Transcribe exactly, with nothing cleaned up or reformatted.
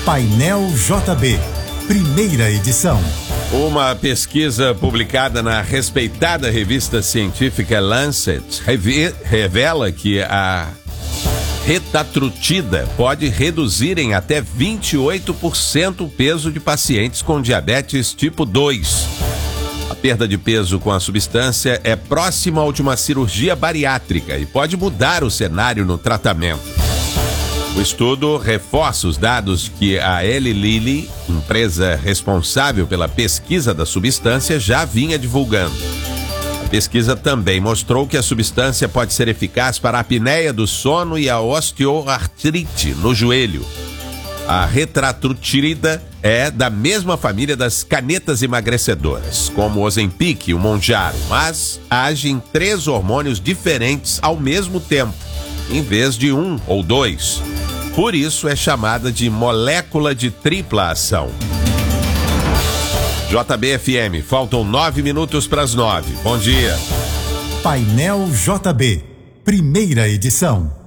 Painel J B, primeira edição. Uma pesquisa publicada na respeitada revista científica Lancet revela que a retatrutida pode reduzir em até vinte e oito por cento o peso de pacientes com diabetes tipo dois. A perda de peso com a substância é próxima ao de uma cirurgia bariátrica e pode mudar o cenário no tratamento. O estudo reforça os dados que a Eli Lilly, empresa responsável pela pesquisa da substância, já vinha divulgando. A pesquisa também mostrou que a substância pode ser eficaz para a apneia do sono e a osteoartrite no joelho. A retatrutida é da mesma família das canetas emagrecedoras, como o Ozempic e o Mounjaro, mas age em três hormônios diferentes ao mesmo tempo, em vez de um ou dois. Por isso é chamada de molécula de tripla ação. J B F M, faltam nove minutos para as nove. Bom dia. Painel J B, primeira edição.